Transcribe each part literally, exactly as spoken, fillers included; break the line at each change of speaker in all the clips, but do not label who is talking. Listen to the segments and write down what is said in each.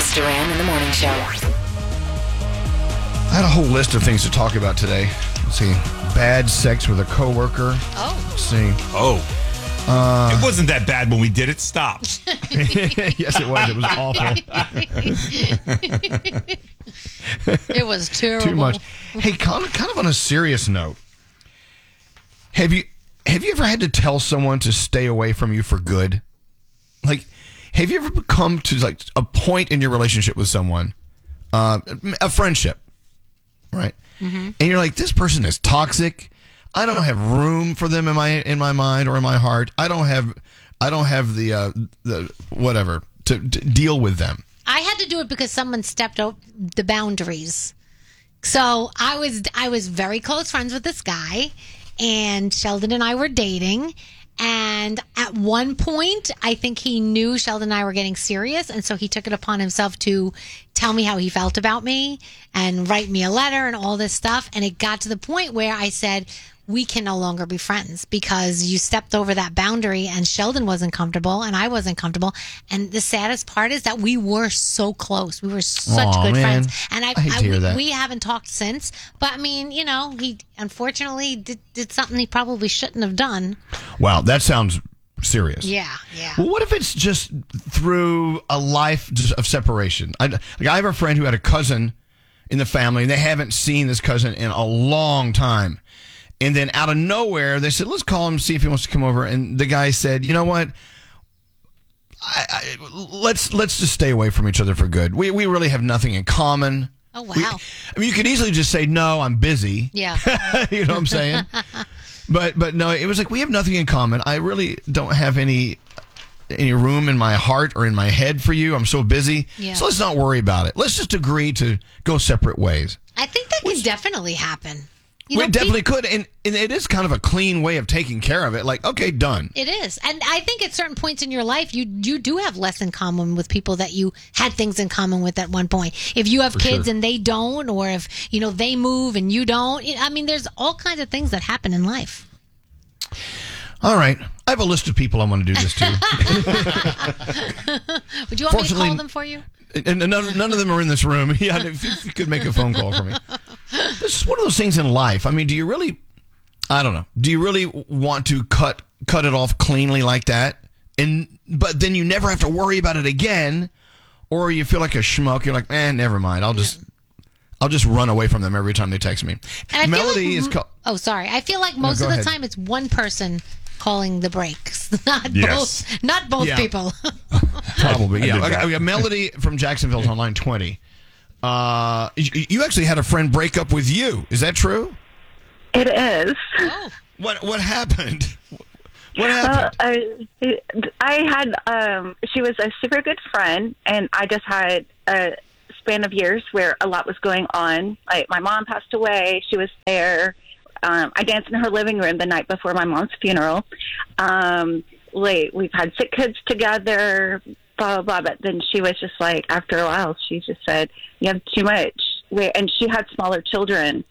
Elvis Duran in the Morning Show.
I had a whole list of things to talk about today. Let's see. Bad sex with a coworker.
Oh.
Let's see.
Oh.
Uh,
it wasn't that bad when we did it. Stop.
Yes, it was. It was awful.
It was terrible.
Too much. Hey, kind of, kind of on a serious note, have you have you ever had to tell someone to stay away from you for good? Like, have you ever come to like a point in your relationship with someone, uh, a friendship, right? Mm-hmm. And you're like, this person is toxic. I don't have room for them in my in my mind or in my heart. I don't have I don't have the uh, the whatever to, to deal with them.
I had to do it because someone stepped out the boundaries. So I was I was very close friends with this guy, and Sheldon and I were dating. And at one point, I think he knew Sheldon and I were getting serious, and so he took it upon himself to tell me how he felt about me and write me a letter and all this stuff. And it got to the point where I said, we can no longer be friends because you stepped over that boundary, and Sheldon wasn't comfortable and I wasn't comfortable. And the saddest part is that we were so close. We were such
Aw,
good
man.
friends. And I,
I hate to hear
we,
that.
we haven't talked since. But I mean, you know, he unfortunately did, did something he probably shouldn't have done.
Wow, that sounds serious.
Yeah, yeah.
Well, what if it's just through a life just of separation? I, like I have a friend who had a cousin in the family, and they haven't seen this cousin in a long time. And then out of nowhere, they said, let's call him, see if he wants to come over. And the guy said, you know what? I, I, let's let's just stay away from each other for good. We we really have nothing in common.
Oh, wow.
We, I mean, you could easily just say, no, I'm busy.
Yeah.
You know what I'm saying? But but no, it was like, we have nothing in common. I really don't have any any room in my heart or in my head for you. I'm so busy.
Yeah.
So let's not worry about it. Let's just agree to go separate ways.
I think that can definitely happen. You
Well,
know,
it definitely
people-
could, and, and it is kind of a clean way of taking care of it. Like, okay, done.
It is. And I think at certain points in your life, you you do have less in common with people that you had things in common with at one point. If you have
For
kids
sure.
and they don't, or if, you know, they move and you don't. I mean, there's all kinds of things that happen in life.
All right. I have a list of people I want to do this to.
Would you want me to
Fortunately-
call them for you?
And none, none of them are in this room. Yeah, if you, if you could make a phone call for me. This is one of those things in life. I mean, do you really, I don't know, do you really want to cut cut it off cleanly like that? And But then you never have to worry about it again, or you feel like a schmuck. You're like, man, never mind. I'll just... I'll just run away from them every time they text me.
And I feel
Melody
like-
is called...
Oh, sorry. I feel like most
go
of the
ahead.
time it's one person calling the brakes, not
Yes.
both. Not both
Yeah.
people.
Probably,
I
yeah.
did
Okay,
that.
okay, Melody from Jacksonville's on line twenty. Uh, you, you actually had a friend break up with you. Is that true?
It is.
Oh.
What What happened? What
Uh,
happened?
I, I had, um, she was a super good friend, and I just had a span of years where a lot was going on. Like, my mom passed away. She was there. Um, I danced in her living room the night before my mom's funeral. Um, like, we've had sick kids together, blah, blah, blah. But then she was just like, after a while, she just said, you have too much. Wait, and she had smaller children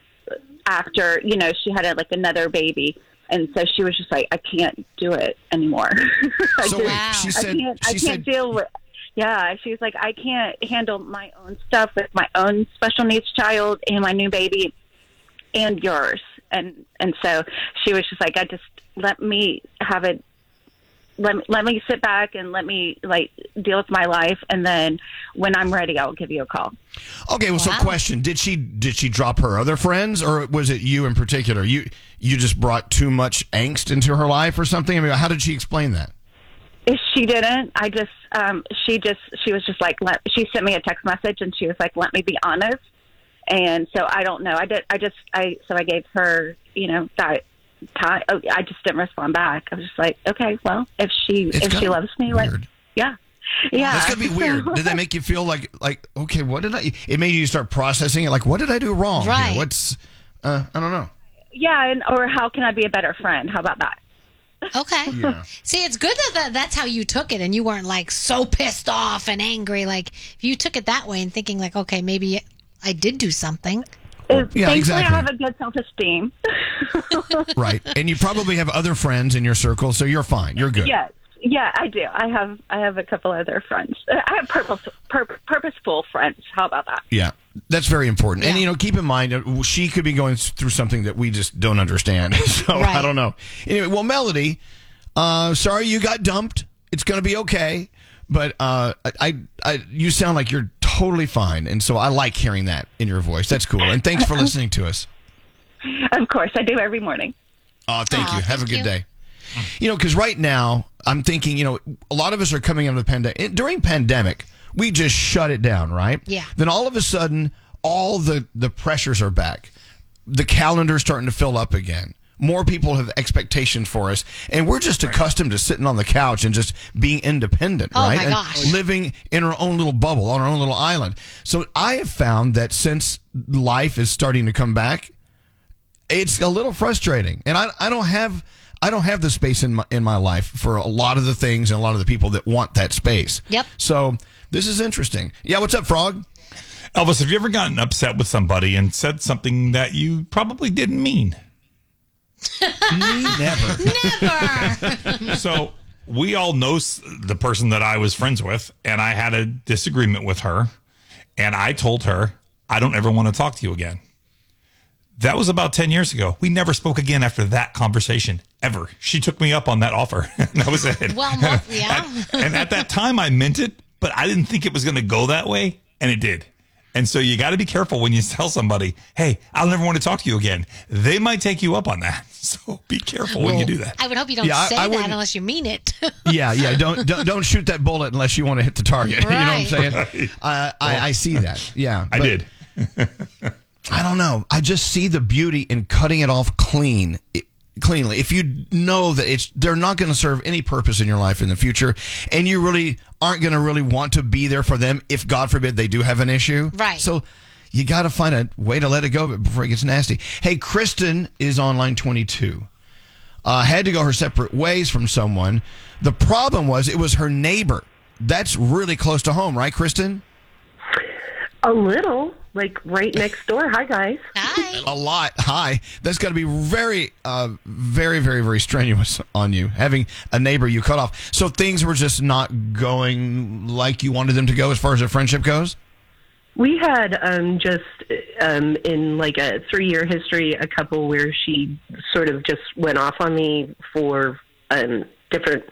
after, you know, she had a, like another baby. And so she was just like, I can't do it anymore. I
So
just-
wait, she
I
said
can't, I
she
can't
said
deal with. Yeah, she was like, I can't handle my own stuff with my own special needs child and my new baby and yours. And and so she was just like, I just let me have it. Let me, let me sit back and let me like deal with my life, and then when I'm ready, I'll give you a call.
Okay, well, so
Wow.
question: Did she did she drop her other friends, or was it you in particular? You you just brought too much angst into her life, or something? I mean, how did she explain that?
If she didn't, I just, um, she just, she was just like, let, she sent me a text message and she was like, let me be honest. And so I don't know. I did, I just, I, so I gave her, you know, that time. Oh, I just didn't respond back. I was just like, okay, well, if she,
It's
if she
kinda
loves me, like,
weird.
yeah. Yeah.
That's gonna be weird. Did that make you feel like like okay? What did I? It made you start processing it. Like, what did I do wrong? here?
Right.
What's uh, I don't know.
Yeah. And, or how can I be a better friend? How about that?
Okay.
Yeah.
See, it's good that, that that's how you took it, and you weren't like so pissed off and angry. Like, if you took it that way and thinking like, okay, maybe I did do something.
Yeah,
Thankfully,
exactly.
I have a good self-esteem.
Right, and you probably have other friends in your circle, so you're fine. You're good.
Yes. Yeah, I do. I have I have a couple other friends. I have purpose, pur- purposeful friends. How about that?
Yeah, that's very important. And,
Yeah.
you know, keep in mind, uh, she could be going through something that we just don't understand. So
Right.
I don't know. Anyway, well, Melody, uh, sorry you got dumped. It's going to be okay. But uh, I, I, you sound like you're totally fine. And so I like hearing that in your voice. That's cool. And thanks for listening to us.
Of course, I do every morning.
Oh, thank
Aw,
you. Have a
thank
good
you.
day. You know, because right now I'm thinking, you know, a lot of us are coming out of the pandemic. During pandemic, we just shut it down, right?
Yeah.
Then all of a sudden, all the, the pressures are back. The calendar's starting to fill up again. More people have expectations for us, and we're just accustomed to sitting on the couch and just being independent,
Oh,
right?
my
And
gosh.
living in our own little bubble, on our own little island. So I have found that since life is starting to come back, it's a little frustrating, and I I don't have I don't have the space in my in my life for a lot of the things and a lot of the people that want that space.
Yep.
So this is interesting. Yeah. What's up, Frog?
Elvis, have you ever gotten upset with somebody and said something that you probably didn't mean?
Me never.
Never.
So we all know s- the person that I was friends with, and I had a disagreement with her, and I told her, I don't ever want to talk to you again. That was about ten years ago. We never spoke again after that conversation, ever. She took me up on that offer. And that was it.
Well, mo- yeah.
At- and at that time, I meant it, but I didn't think it was going to go that way, and it did. And so you got to be careful when you tell somebody, hey, I'll never want to talk to you again. They might take you up on that. So be careful when you do that.
I would hope you don't
Yeah, I-
say
I
that
wouldn't-
unless you mean it.
Yeah, yeah. Don't, don't don't shoot that bullet unless you want to hit the target. You know what I'm
Right.
saying? I, I I see that. Yeah,
I
but
did.
I don't know. I just see the beauty in cutting it off clean. It, cleanly. If you know that it's they're not going to serve any purpose in your life in the future, and you really aren't going to really want to be there for them if, God forbid, they do have an issue.
Right.
So you got to find a way to let it go before it gets nasty. Hey, Kristen is on line twenty-two. Uh, had to go her separate ways from someone. The problem was it was her neighbor. That's really close to home, right, Kristen?
A little, like right next door. Hi, guys.
Hi.
A lot. Hi. That's got to be very, uh, very, very, very strenuous on you, having a neighbor you cut off. So things were just not going like you wanted them to go as far as a friendship goes?
We had um, just um, in like a three-year history, a couple where she sort of just went off on me for um, different.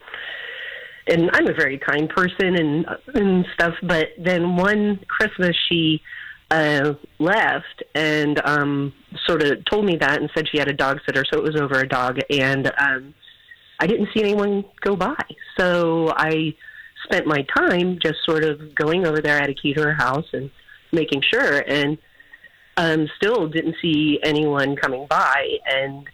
And I'm a very kind person and and stuff, but then one Christmas she uh, left and um, sort of told me that and said she had a dog sitter, so it was over a dog, and um, I didn't see anyone go by, so I spent my time just sort of going over there. I had a key to her house and making sure, and um, still didn't see anyone coming by, and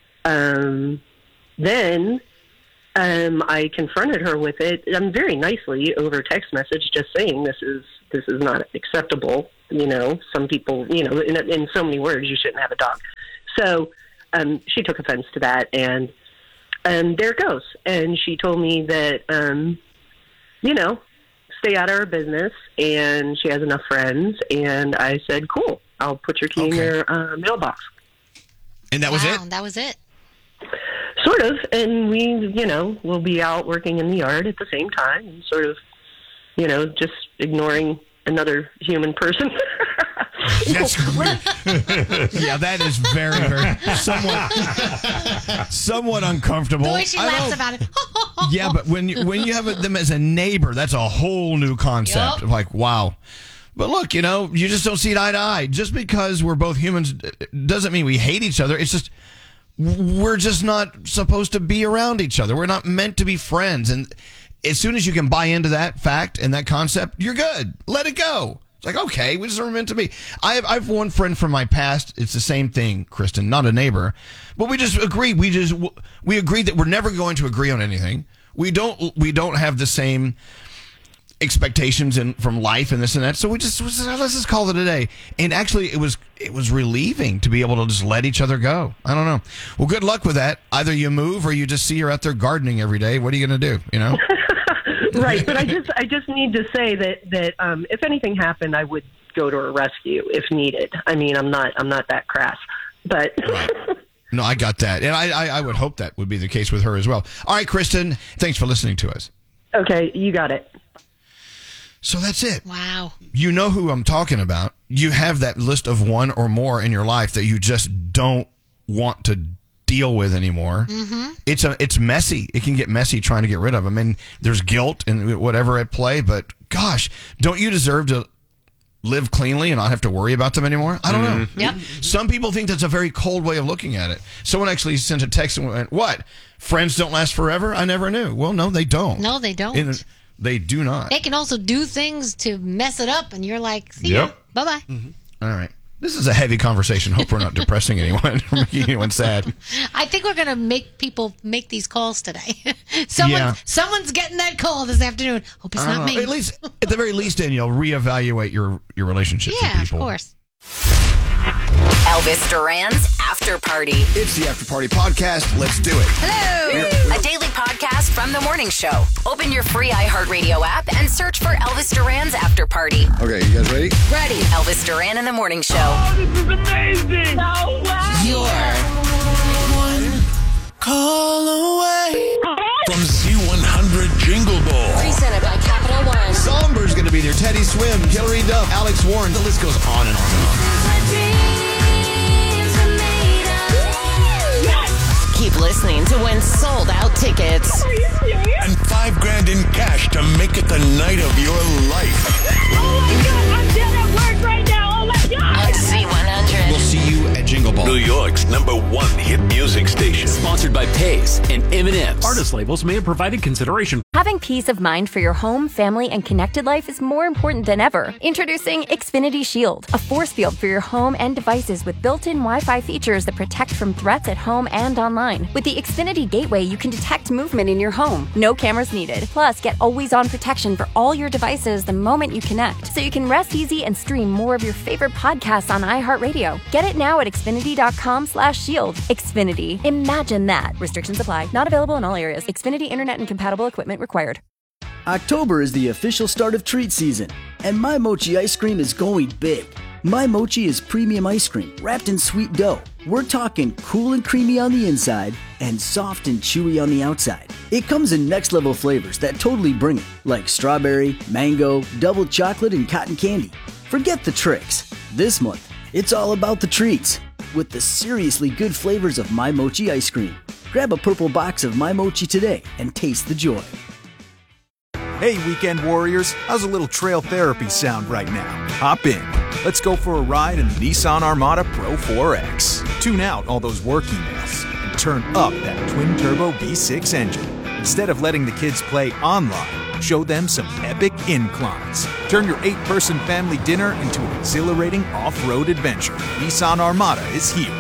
um, then. Um, I confronted her with it, um, very nicely over text message, just saying this is this is not acceptable. You know, some people, you know, in, in so many words, you shouldn't have a dog. So um, she took offense to that, and and there it goes. And she told me that, um, you know, stay out of her business, and she has enough friends. And I said, cool, I'll put your key in
Okay.
your uh, mailbox.
And that was
wow,
it?
That was it.
Sort of, and we, you know, will be out working in the yard at the same time, and sort of, you know, just ignoring another human person.
That's weird. Yeah, that is very, very somewhat, somewhat uncomfortable.
The way she
I
laughs
know.
about it.
Yeah, but when you, when you have them as a neighbor, that's a whole new concept.
Yup.
Like, wow. But look, you know, you just don't see it eye to eye. Just because we're both humans doesn't mean we hate each other. It's just we're just not supposed to be around each other. We're not meant to be friends. And as soon as you can buy into that fact and that concept, you're good. Let it go. It's like, okay, we just are meant to be. I have, I have one friend from my past. It's the same thing, Kristen, not a neighbor. But we just agree. We just, we agreed that we're never going to agree on anything. We don't, we don't have the same expectations in, from life and this and that. So we just, we just, let's just call it a day. And actually it was, it was relieving to be able to just let each other go. I don't know. Well, good luck with that. Either you move or you just see her out there gardening every day. What are you going to do? You know?
Right, but I just I just need to say that that um, if anything happened, I would go to her rescue if needed. I mean, I'm not I'm not that crass, but
Right. No, I got that. And I, I, I would hope that would be the case with her as well. All right, Kristen, thanks for listening to us.
Okay, you got it.
So that's it.
Wow.
You know who I'm talking about. You have that list of one or more in your life that you just don't want to deal with anymore. Mm-hmm. It's a, it's messy. It can get messy trying to get rid of them. And there's guilt and whatever at play. But gosh, don't you deserve to live cleanly and not have to worry about them anymore? I don't
mm-hmm.
know.
Yep.
Some people think that's a very cold way of looking at it. Someone actually sent a text and went, what? Friends don't last forever? I never knew. Well, no, they don't.
No, they don't.
And they do not.
They can also do things to mess it up, and you're like, see
Yep.
ya. Bye-bye.
Mm-hmm. All right. This is a heavy conversation. Hope we're not depressing anyone or making anyone sad.
I think we're going to make people make these calls today. Someone,
Yeah.
Someone's getting that call this afternoon. Hope it's not
Uh,
me.
At least, at the very least, Danielle, reevaluate your, your relationships
yeah,
with people.
of course.
Elvis Duran's After Party.
It's the After Party Podcast. Let's do it.
Hello. A daily podcast from the morning show. Open your free iHeartRadio app and search for Elvis Duran's After Party.
Okay, you guys ready?
Ready. Elvis Duran in the morning show.
Oh, this is amazing. No way.
Your
One call away from Z one hundred Jingle Ball.
presented by Capital One.
Songbirds going to be there. Teddy Swim, Hillary Duff, Alex Warren. The list goes on and on and on.
Keep listening to win sold out tickets.
Are you serious?
And five grand in cash to make it the night of your life.
Oh my God, I'm dead at work right now. Oh my God.
On Z one hundred.
We'll see you at Jingle Ball.
New York's number one hit music station.
Sponsored by Pace and M and M's.
Artist labels may have provided consideration.
Having peace of mind for your home, family, and connected life is more important than ever. Introducing Xfinity Shield, a force field for your home and devices with built-in Wi-Fi features that protect from threats at home and online. With the Xfinity Gateway, you can detect movement in your home. No cameras needed. Plus, get always-on protection for all your devices the moment you connect, so you can rest easy and stream more of your favorite podcasts on iHeartRadio. Get it now at Xfinity.com slash shield. Xfinity. Imagine that. Restrictions apply. Not available in all areas. Xfinity Internet and compatible equipment required.
October is the official start of treat season, and My Mochi ice cream is going big. My Mochi is premium ice cream wrapped in sweet dough. We're talking cool and creamy on the inside and soft and chewy on the outside. It comes in next level flavors that totally bring it, like strawberry, mango, double chocolate, and cotton candy. Forget the tricks. This month, it's all about the treats with the seriously good flavors of My Mochi ice cream. Grab a purple box of My Mochi today and taste the joy.
Hey, weekend warriors, how's a little trail therapy sound right now? Hop in. Let's go for a ride in the Nissan Armada Pro four X. Tune out all those work emails and turn up that twin-turbo V six engine. Instead of letting the kids play online, show them some epic inclines. Turn your eight-person family dinner into an exhilarating off-road adventure. Nissan Armada is here.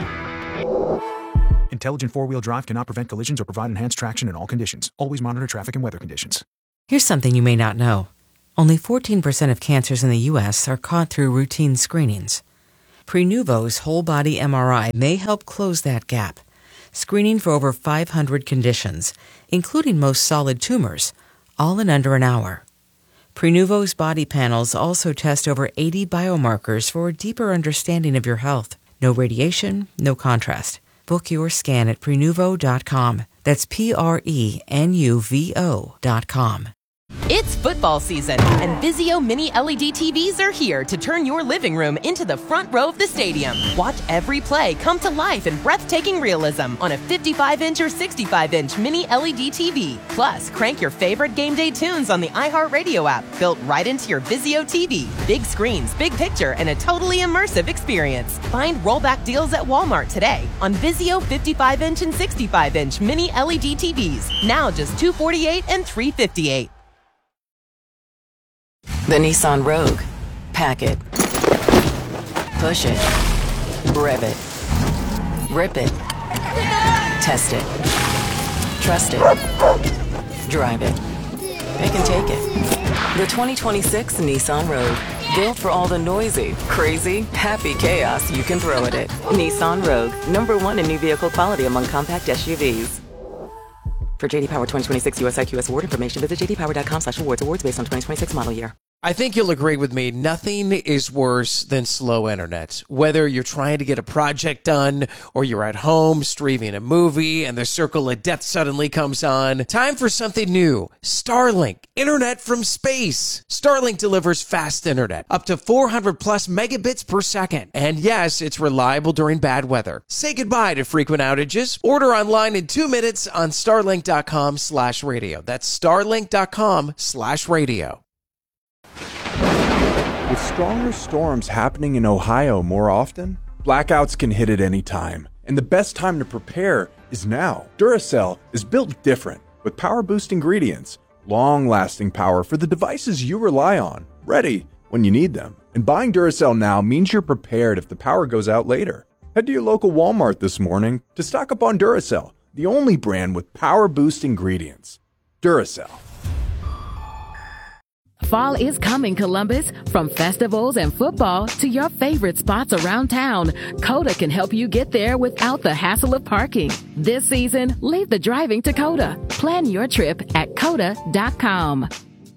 Intelligent four-wheel drive cannot prevent collisions or provide enhanced traction in all conditions. Always monitor traffic and weather conditions.
Here's something you may not know. Only fourteen percent of cancers in the U S are caught through routine screenings. Prenuvo's whole-body M R I may help close that gap, screening for over five hundred conditions, including most solid tumors, all in under an hour. Prenuvo's body panels also test over eighty biomarkers for a deeper understanding of your health. No radiation, no contrast. Book your scan at Prenuvo dot com. That's P R E N U V O dot com.
It's football season, and Vizio Mini L E D T Vs are here to turn your living room into the front row of the stadium. Watch every play come to life in breathtaking realism on a fifty-five inch or sixty-five inch Mini L E D T V. Plus, crank your favorite game day tunes on the iHeartRadio app, built right into your Vizio T V. Big screens, big picture, and a totally immersive experience. Find rollback deals at Walmart today on Vizio fifty-five inch and sixty-five inch Mini L E D T Vs. Now just two hundred forty-eight dollars and three hundred fifty-eight dollars.
The Nissan Rogue. Pack it. Push it. Rev it. Rip it. Test it. Trust it. Drive it. It can take it. The twenty twenty-six Nissan Rogue. Built for all the noisy, crazy, happy chaos you can throw at it. Nissan Rogue. Number one in new vehicle quality among compact S U Vs. For J D Power twenty twenty-six U S I Q S award information, visit j d power dot com slash awards. Awards based on twenty twenty-six model year.
I think you'll agree with me. Nothing is worse than slow internet. Whether you're trying to get a project done or you're at home streaming a movie and the circle of death suddenly comes on, time for something new. Starlink, internet from space. Starlink delivers fast internet, up to four hundred plus megabits per second. And yes, it's reliable during bad weather. Say goodbye to frequent outages. Order online in two minutes on starlink.com slash radio. That's starlink.com slash radio.
With stronger storms happening in Ohio more often, blackouts can hit at any time. And the best time to prepare is now. Duracell is built different, with power-boost ingredients, long-lasting power for the devices you rely on, ready when you need them. And buying Duracell now means you're prepared if the power goes out later. Head to your local Walmart this morning to stock up on Duracell, the only brand with power-boost ingredients. Duracell.
Fall is coming, Columbus. From festivals and football to your favorite spots around town, Coda can help you get there without the hassle of parking. This season, leave the driving to Coda. Plan your trip at coda dot com.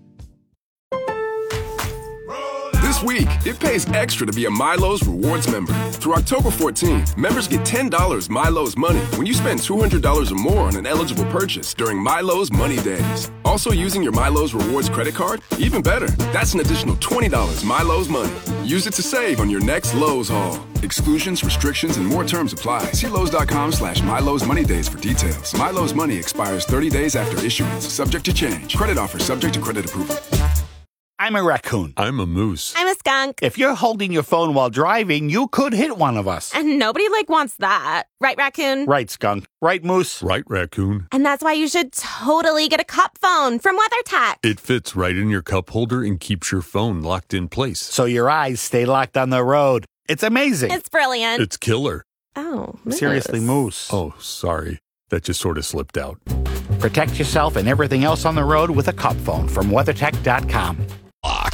This week, it pays extra to be a Milo's Rewards member. Through October fourteenth, members get ten dollars Milo's Money when you spend two hundred dollars or more on an eligible purchase during Milo's Money Days. Also using your Milo's Rewards credit card? Even better, that's an additional twenty dollars Milo's Money. Use it to save on your next Lowe's haul. Exclusions, restrictions, and more terms apply. See Lowe's.com slash Milo's Money Days for details. Milo's Money expires thirty days after issuance, subject to change. Credit offer subject to credit approval.
I'm a raccoon.
I'm a moose.
I'm a skunk.
If you're holding your phone while driving, you could hit one of us.
And nobody, like, wants that. Right, raccoon?
Right, skunk. Right, moose?
Right, raccoon.
And that's why you should totally get a cup phone from WeatherTech.
It fits right in your cup holder and keeps your phone locked in place.
So your eyes stay locked on the road. It's amazing.
It's brilliant.
It's killer.
Oh, moose.
Seriously, moose.
Oh, sorry. That just sort of slipped out.
Protect yourself and everything else on the road with a cup phone from WeatherTech dot com.